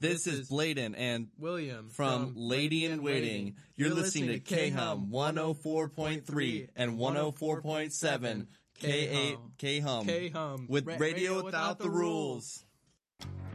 This is Bladen and William from Lady in Waiting. You're listening to K-Hum 104.3 and 104.7. K-Hum. K-Hum. With Radio Without the Rules.